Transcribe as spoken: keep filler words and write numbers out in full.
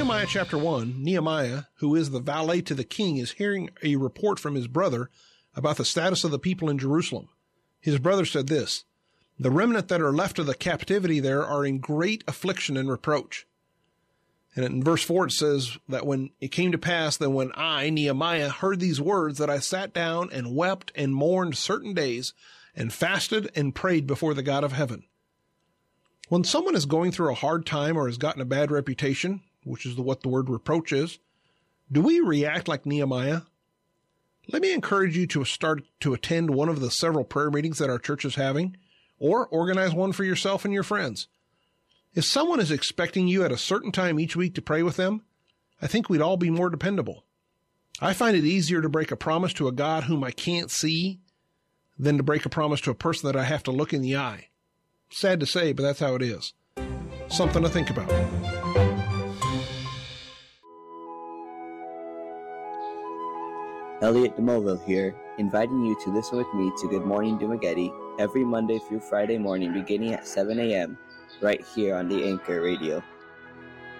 Nehemiah chapter one, Nehemiah, who is the valet to the king, is hearing a report from his brother about the status of the people in Jerusalem. His brother said this, "The remnant that are left of the captivity there are in great affliction and reproach." And in verse four, it says that when it came to pass that when I, Nehemiah, heard these words, that I sat down and wept and mourned certain days and fasted and prayed before the God of heaven. When someone is going through a hard time or has gotten a bad reputation, which is what the word reproach is, do we react like Nehemiah? Let me encourage you to start to attend one of the several prayer meetings that our church is having, or organize one for yourself and your friends. If someone is expecting you at a certain time each week to pray with them, I think we'd all be more dependable. I find it easier to break a promise to a God whom I can't see than to break a promise to a person that I have to look in the eye. Sad to say, but that's how it is. Something to think about. Elliot DeMoville here, inviting you to listen with me to Good Morning Dumageddon every Monday through Friday morning beginning at seven a.m. right here on the Anchor Radio.